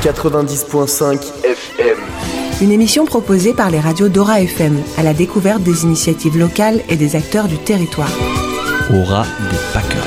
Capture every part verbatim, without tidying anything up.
quatre-vingt-dix virgule cinq F M. Une émission proposée par les radios d'Aura F M, à la découverte des initiatives locales et des acteurs du territoire. Aura des Pâquerettes.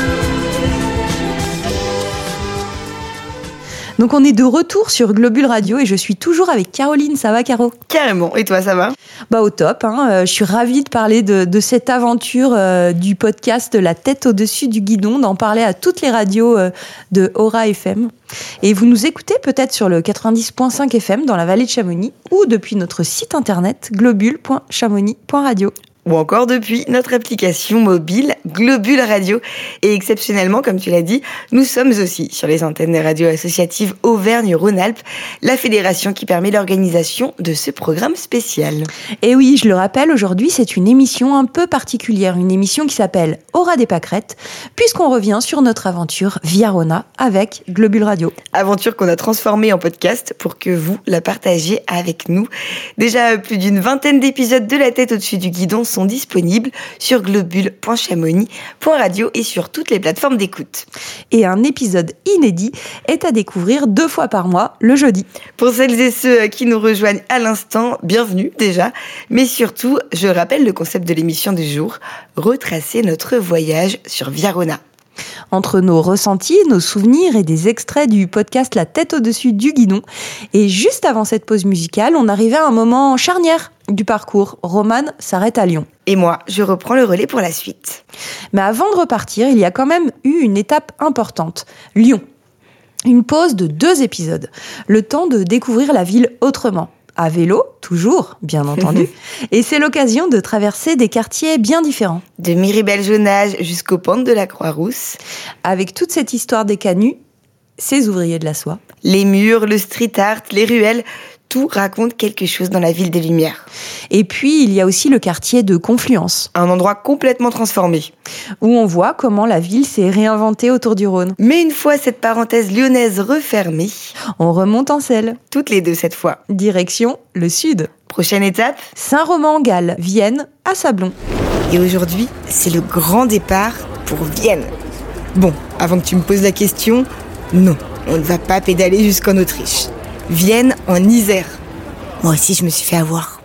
Donc on est de retour sur Globule Radio et je suis toujours avec Caroline. Ça va, Caro ? Carrément. Et toi, ça va ? Bah au top. Hein. Euh, je suis ravie de parler de, de cette aventure euh, du podcast La tête au-dessus du guidon, d'en parler à toutes les radios euh, de Aura F M. Et vous nous écoutez peut-être sur le quatre-vingt-dix virgule cinq F M dans la vallée de Chamonix ou depuis notre site internet globule point chamonix point radio. Ou encore depuis notre application mobile Globule Radio. Et exceptionnellement, comme tu l'as dit, nous sommes aussi sur les antennes des radios associatives Auvergne-Rhône-Alpes, la fédération qui permet l'organisation de ce programme spécial. Et oui, je le rappelle, aujourd'hui, c'est une émission un peu particulière, une émission qui s'appelle Aura des Pâquerettes, puisqu'on revient sur notre aventure via Rhôna avec Globule Radio. Aventure qu'on a transformée en podcast pour que vous la partagiez avec nous. Déjà, plus d'une vingtaine d'épisodes de La tête au-dessus du guidon sont disponibles sur globule point chamonix point radio et sur toutes les plateformes d'écoute. Et un épisode inédit est à découvrir deux fois par mois, le jeudi. Pour celles et ceux qui nous rejoignent à l'instant, bienvenue déjà. Mais surtout, je rappelle le concept de l'émission du jour, retracer notre voyage sur Via Rhôna. Entre nos ressentis, nos souvenirs et des extraits du podcast La tête au-dessus du guidon. Et juste avant cette pause musicale, on arrivait à un moment charnière du parcours. Romane s'arrête à Lyon. Et moi, je reprends le relais pour la suite. Mais avant de repartir, il y a quand même eu une étape importante. Lyon. Une pause de deux épisodes. Le temps de découvrir la ville autrement. À vélo, toujours, bien entendu. Et c'est l'occasion de traverser des quartiers bien différents. De Miribel-Jonage jusqu'aux pentes de la Croix-Rousse. Avec toute cette histoire des canuts, ces ouvriers de la soie. Les murs, le street art, les ruelles, tout raconte quelque chose dans la ville des Lumières. Et puis, il y a aussi le quartier de Confluence. Un endroit complètement transformé. Où on voit comment la ville s'est réinventée autour du Rhône. Mais une fois cette parenthèse lyonnaise refermée, on remonte en selle. Toutes les deux cette fois. Direction le sud. Prochaine étape, Saint-Romain-en-Galles, Vienne, à Sablons. Et aujourd'hui, c'est le grand départ pour Vienne. Bon, avant que tu me poses la question, non, on ne va pas pédaler jusqu'en Autriche. Vienne en Isère. Moi aussi, je me suis fait avoir.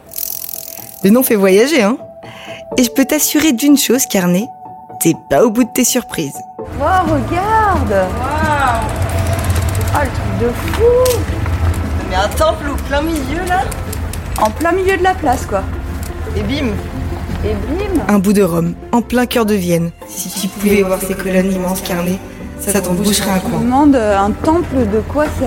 Le nom fait voyager, hein. Et je peux t'assurer d'une chose, Carnet, t'es pas au bout de tes surprises. Wow, regarde. Waouh. Oh, le truc de fou. Mais un temple au plein milieu, là. En plein milieu de la place, quoi. Et bim. Et bim. Un bout de Rome, en plein cœur de Vienne. Si tu pouvais voir ces colonnes immenses, Carnet, ça, ça t'en boucherait un coin. Je me demande un temple de quoi c'est.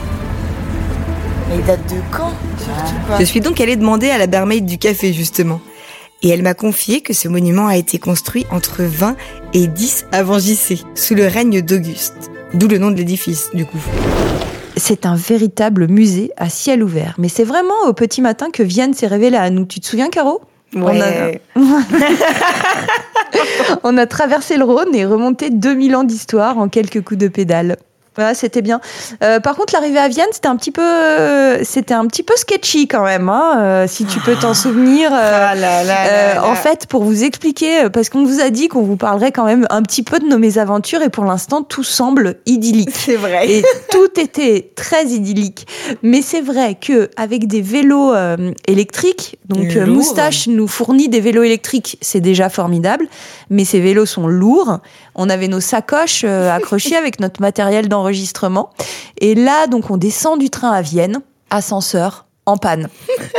Mais il date de quand, surtout pas. Je suis donc allée demander à la barmaid du café, justement. Et elle m'a confié que ce monument a été construit entre vingt et dix avant J C, sous le règne d'Auguste. D'où le nom de l'édifice, du coup. C'est un véritable musée à ciel ouvert. Mais c'est vraiment au petit matin que Vienne s'est révélée à nous. Tu te souviens, Caro ? Ouais. On a... On a traversé le Rhône et remonté deux mille ans d'histoire en quelques coups de pédale. Ouais, c'était bien. Euh, par contre, l'arrivée à Vienne, c'était un petit peu, euh, c'était un petit peu sketchy quand même, hein, euh, si tu peux t'en souvenir. Euh, ah là là euh, là en là. fait, pour vous expliquer, parce qu'on vous a dit qu'on vous parlerait quand même un petit peu de nos mésaventures, et pour l'instant, tout semble idyllique. C'est vrai. Et tout était très idyllique. Mais c'est vrai que avec des vélos euh, électriques, donc euh, Moustache nous fournit des vélos électriques, c'est déjà formidable. Mais ces vélos sont lourds. On avait nos sacoches euh, accrochées avec notre matériel d'enregistrement. Et là, donc, on descend du train à Vienne, ascenseur en panne.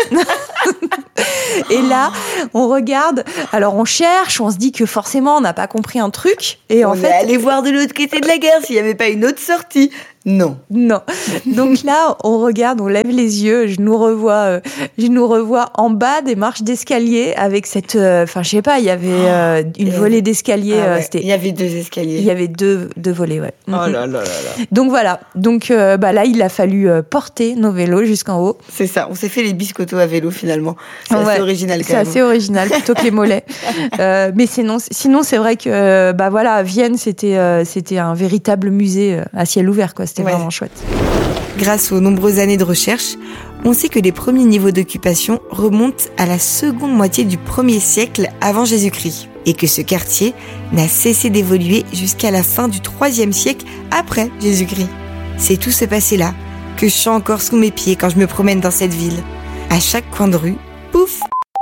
Et là, on regarde, alors on cherche, on se dit que forcément, on n'a pas compris un truc. Et on en est fait, allé voir de l'autre côté de la gare s'il n'y avait pas une autre sortie. Non. Non. Donc là, on regarde, on lève les yeux, je nous revois, euh, je nous revois en bas des marches d'escalier avec cette, enfin, euh, je sais pas, il y avait euh, une volée d'escalier. Ah ouais. euh, c'était... Il y avait deux escaliers. Il y avait deux, deux volets, ouais. Oh là là là là. Donc voilà. Donc euh, bah là, il a fallu euh, porter nos vélos jusqu'en haut. C'est ça. On s'est fait les biscottos à vélo finalement. C'est ouais. assez original. Quand c'est même. assez original plutôt que les mollets. euh, mais sinon, sinon c'est vrai que euh, bah voilà, à Vienne, c'était, euh, c'était un véritable musée euh, à ciel ouvert, quoi. C'était ouais. vraiment chouette. Grâce aux nombreuses années de recherche, on sait que les premiers niveaux d'occupation remontent à la seconde moitié du premier siècle avant Jésus-Christ et que ce quartier n'a cessé d'évoluer jusqu'à la fin du troisième siècle après Jésus-Christ. C'est tout ce passé-là que je sens encore sous mes pieds quand je me promène dans cette ville. À chaque coin de rue, pouf,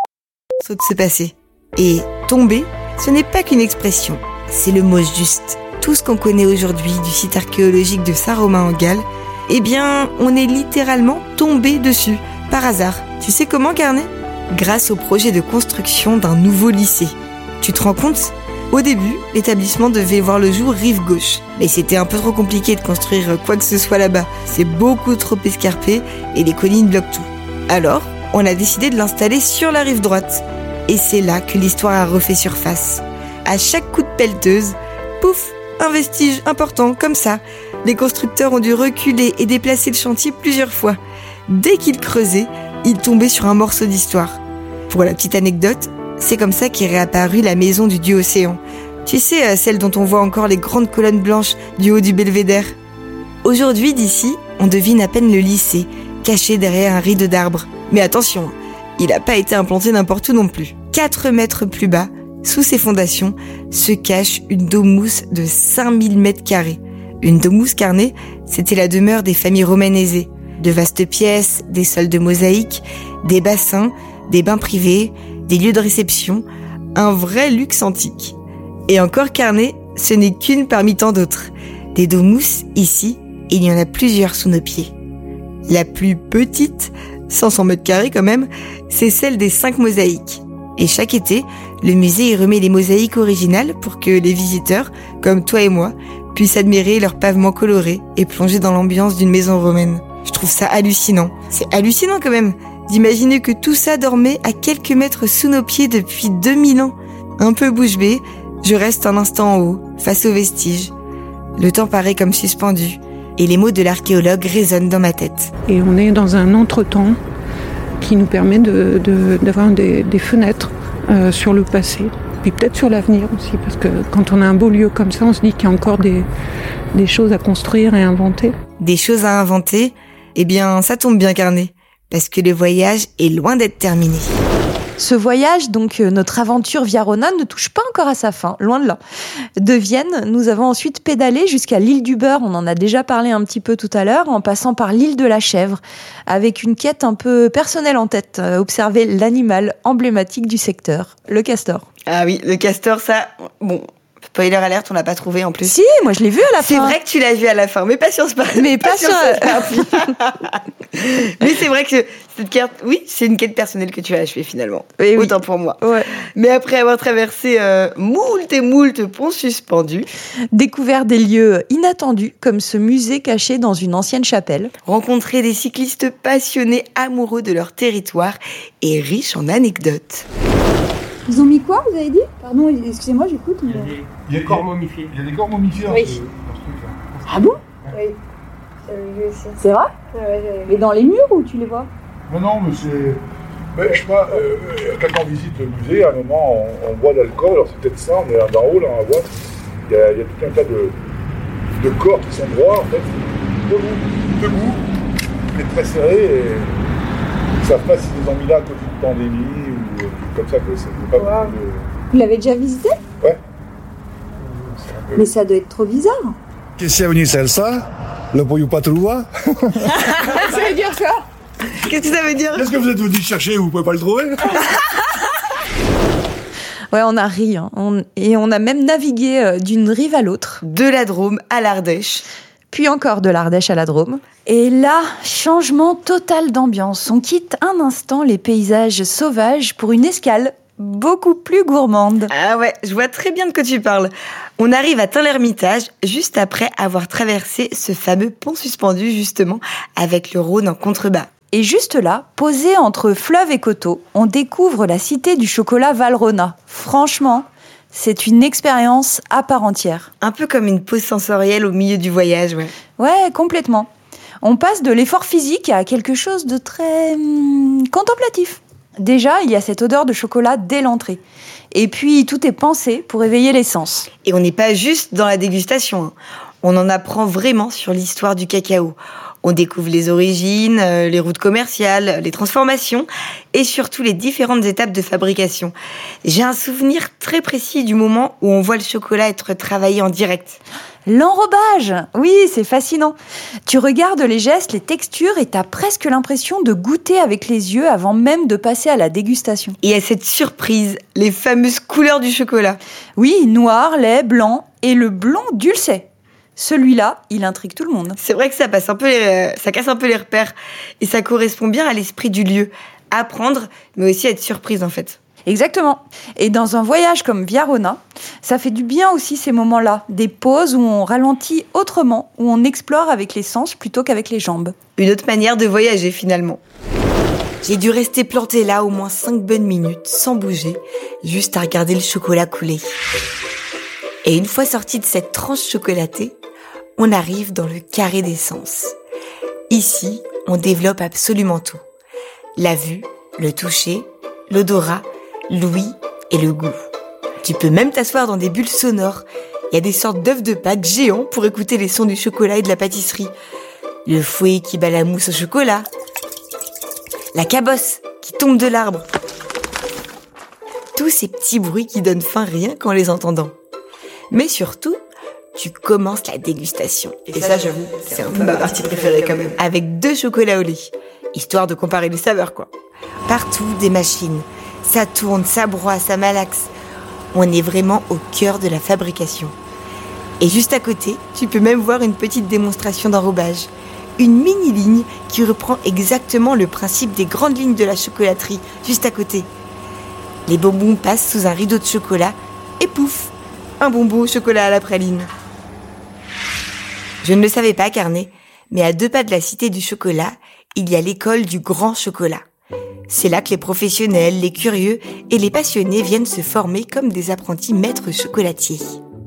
saute se passer. Et tomber, ce n'est pas qu'une expression, c'est le mot juste. Tout ce qu'on connaît aujourd'hui du site archéologique de Saint-Romain-en-Galles, eh bien, on est littéralement tombé dessus, par hasard. Tu sais comment, Carnet ? Grâce au projet de construction d'un nouveau lycée. Tu te rends compte ? Au début, l'établissement devait voir le jour rive gauche. Mais c'était un peu trop compliqué de construire quoi que ce soit là-bas. C'est beaucoup trop escarpé et les collines bloquent tout. Alors, on a décidé de l'installer sur la rive droite. Et c'est là que l'histoire a refait surface. À chaque coup de pelleteuse, pouf, un vestige important, comme ça. Les constructeurs ont dû reculer et déplacer le chantier plusieurs fois. Dès qu'ils creusaient, ils tombaient sur un morceau d'histoire. Pour la petite anecdote, c'est comme ça qu'est réapparue la maison du dieu Océan. Tu sais, celle dont on voit encore les grandes colonnes blanches du haut du belvédère. Aujourd'hui, d'ici, on devine à peine le lycée, caché derrière un rideau d'arbres. Mais attention, il n'a pas été implanté n'importe où non plus. Quatre mètres plus bas, sous ses fondations, se cache une domus de cinq mille mètres carrés. Une domus, Carnet, c'était la demeure des familles romaines aisées. De vastes pièces, des sols de mosaïque, des bassins, des bains privés, des lieux de réception, un vrai luxe antique. Et encore, Carnet, ce n'est qu'une parmi tant d'autres. Des domus, ici, il y en a plusieurs sous nos pieds. La plus petite, cinq cents mètres carrés quand même, c'est celle des cinq mosaïques. Et chaque été, le musée y remet les mosaïques originales pour que les visiteurs, comme toi et moi, puissent admirer leurs pavements colorés et plonger dans l'ambiance d'une maison romaine. Je trouve ça hallucinant. C'est hallucinant quand même d'imaginer que tout ça dormait à quelques mètres sous nos pieds depuis deux mille ans. Un peu bouche bée, je reste un instant en haut, face aux vestiges. Le temps paraît comme suspendu, et les mots de l'archéologue résonnent dans ma tête. Et on est dans un entretemps qui nous permet de, de, d'avoir des, des fenêtres euh, sur le passé, puis peut-être sur l'avenir aussi, parce que quand on a un beau lieu comme ça, on se dit qu'il y a encore des, des choses à construire et à inventer. Des choses à inventer ? Eh bien, ça tombe bien, Carnet, parce que le voyage est loin d'être terminé. Ce voyage, donc euh, notre aventure via Rona, ne touche pas encore à sa fin, loin de là. De Vienne, nous avons ensuite pédalé jusqu'à l'île du Beurre, on en a déjà parlé un petit peu tout à l'heure, en passant par l'île de la Chèvre, avec une quête un peu personnelle en tête, euh, observer l'animal emblématique du secteur, le castor. Ah oui, le castor, ça, bon... Spoiler alerte, on l'a pas trouvé en plus. Si, moi je l'ai vu à la c'est fin. C'est vrai que tu l'as vu à la fin, mais pas sur ce parti. Mais pas, pas sur. sur mais c'est vrai que cette carte, oui, c'est une quête personnelle que tu as achevée finalement. Et Autant oui. pour moi. Ouais. Mais après avoir traversé euh, moult et moult ponts suspendus, découvert des lieux inattendus comme ce musée caché dans une ancienne chapelle, rencontré des cyclistes passionnés, amoureux de leur territoire et riches en anecdotes. Ils ont mis quoi, vous avez dit ? Pardon, excusez-moi, j'écoute. Mais... Il y a des corps momifiés. Il y a des corps momifiés oui. dans, ce, dans ce truc-là. Ah bon ? Oui. C'est vrai ? Ouais, mais dans les murs ou tu les vois ? Non, non, mais c'est... Mais je sais pas, euh, quand on visite le musée, à un moment, on, on voit l'alcool, alors c'est peut-être ça, on est d'en haut, là, on voit. Il y a, il y a tout un tas de, de corps qui sont droits, en fait, debout, debout, mais très serrés, et ils ne savent pas s'ils les ont mis là à cause d'une pandémie, ou euh, comme ça, que ça ne pas wow. de... Vous l'avez déjà visité ? Ouais. Mais ça doit être trop bizarre. Qu'est-ce que c'est venu ça? Le pollo patrouille. Ça veut dire quoi? Qu'est-ce que ça veut dire? Qu'est-ce que vous êtes venu chercher et vous pouvez pas le trouver? Ouais, on a ri, hein. on... et on a même navigué euh, d'une rive à l'autre. De la Drôme à l'Ardèche. Puis encore de l'Ardèche à la Drôme. Et là, changement total d'ambiance. On quitte un instant les paysages sauvages pour une escale beaucoup plus gourmande. Ah ouais, je vois très bien de quoi tu parles. On arrive à Tain-l'Hermitage juste après avoir traversé ce fameux pont suspendu justement avec le Rhône en contrebas. Et juste là, posé entre fleuve et coteau, on découvre la cité du chocolat Valrhona. Franchement, c'est une expérience à part entière. Un peu comme une pause sensorielle au milieu du voyage, ouais. Ouais, complètement. On passe de l'effort physique à quelque chose de très hum, contemplatif. Déjà, il y a cette odeur de chocolat dès l'entrée. Et puis, tout est pensé pour éveiller les sens. Et on n'est pas juste dans la dégustation. Hein. On en apprend vraiment sur l'histoire du cacao. On découvre les origines, euh, les routes commerciales, les transformations et surtout les différentes étapes de fabrication. J'ai un souvenir très précis du moment où on voit le chocolat être travaillé en direct. L'enrobage, oui, c'est fascinant. Tu regardes les gestes, les textures et t'as presque l'impression de goûter avec les yeux avant même de passer à la dégustation. Et à cette surprise, les fameuses couleurs du chocolat. Oui, noir, lait, blanc et le blanc dulcet. Celui-là, il intrigue tout le monde. C'est vrai que ça passe un peu les, ça casse un peu les repères et ça correspond bien à l'esprit du lieu. Apprendre, mais aussi être surprise en fait. Exactement. Et dans un voyage comme Vierona, ça fait du bien aussi ces moments-là, des pauses où on ralentit autrement, où on explore avec les sens plutôt qu'avec les jambes. Une autre manière de voyager finalement. J'ai dû rester plantée là au moins cinq bonnes minutes, sans bouger, juste à regarder le chocolat couler. Et une fois sorti de cette tranche chocolatée, on arrive dans le carré des sens. Ici, on développe absolument tout. La vue, le toucher, l'odorat, l'ouïe et le goût. Tu peux même t'asseoir dans des bulles sonores. Il y a des sortes d'œufs de Pâques géants pour écouter les sons du chocolat et de la pâtisserie. Le fouet qui bat la mousse au chocolat. La cabosse qui tombe de l'arbre. Tous ces petits bruits qui donnent faim rien qu'en les entendant. Mais surtout, tu commences la dégustation. Et, et ça, j'avoue, c'est un peu ma partie préférée quand même. Avec deux chocolats au lait, histoire de comparer les saveurs, quoi. Partout, des machines. Ça tourne, ça broie, ça malaxe. On est vraiment au cœur de la fabrication. Et juste à côté, tu peux même voir une petite démonstration d'enrobage. Une mini-ligne qui reprend exactement le principe des grandes lignes de la chocolaterie, juste à côté. Les bonbons passent sous un rideau de chocolat et pouf, un bonbon au chocolat à la praline. Je ne le savais pas, Carnet, mais à deux pas de la cité du chocolat, il y a l'école du grand chocolat. C'est là que les professionnels, les curieux et les passionnés viennent se former comme des apprentis maîtres chocolatiers.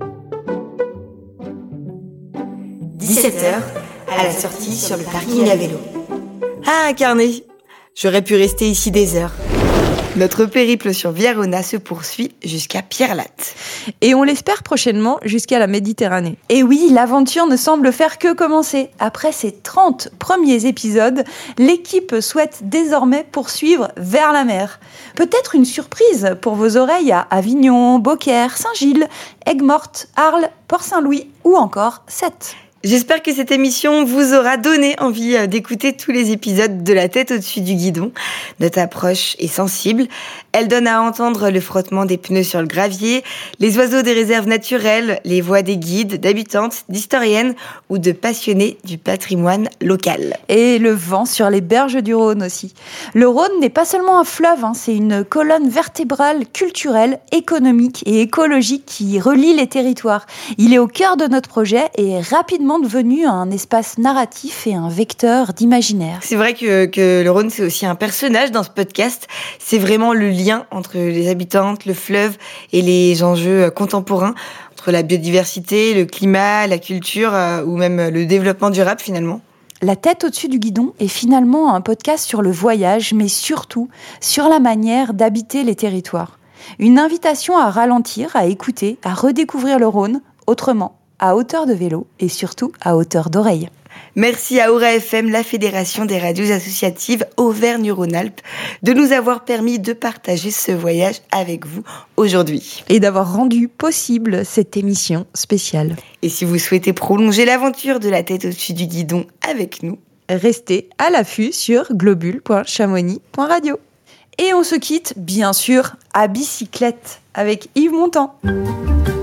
dix-sept heures, à la sortie sur le parking à vélo. Ah, Carnet, j'aurais pu rester ici des heures. Notre périple sur Vierona se poursuit jusqu'à Pierre-Latte. Et on l'espère prochainement jusqu'à la Méditerranée. Et oui, l'aventure ne semble faire que commencer. Après ces trente premiers épisodes, l'équipe souhaite désormais poursuivre vers la mer. Peut-être une surprise pour vos oreilles à Avignon, Beaucaire, Saint-Gilles, Aigues-Mortes, Arles, Port-Saint-Louis ou encore Sète. J'espère que cette émission vous aura donné envie d'écouter tous les épisodes de La tête au-dessus du guidon. Notre approche est sensible. Elle donne à entendre le frottement des pneus sur le gravier, les oiseaux des réserves naturelles, les voix des guides, d'habitantes, d'historiennes ou de passionnés du patrimoine local. Et le vent sur les berges du Rhône aussi. Le Rhône n'est pas seulement un fleuve, hein, c'est une colonne vertébrale culturelle, économique et écologique qui relie les territoires. Il est au cœur de notre projet et est rapidement devenu un espace narratif et un vecteur d'imaginaire. C'est vrai que, que le Rhône, c'est aussi un personnage dans ce podcast. C'est vraiment le lien entre les habitantes, le fleuve et les enjeux contemporains, entre la biodiversité, le climat, la culture euh, ou même le développement durable finalement. La tête au-dessus du guidon est finalement un podcast sur le voyage, mais surtout sur la manière d'habiter les territoires. Une invitation à ralentir, à écouter, à redécouvrir le Rhône autrement, à hauteur de vélo et surtout à hauteur d'oreille. Merci à Aura F M, la Fédération des radios associatives Auvergne-Rhône-Alpes, de nous avoir permis de partager ce voyage avec vous aujourd'hui. Et d'avoir rendu possible cette émission spéciale. Et si vous souhaitez prolonger l'aventure de La tête au-dessus du guidon avec nous, restez à l'affût sur globule point chamonix point radio. Et on se quitte, bien sûr, à bicyclette avec Yves Montand.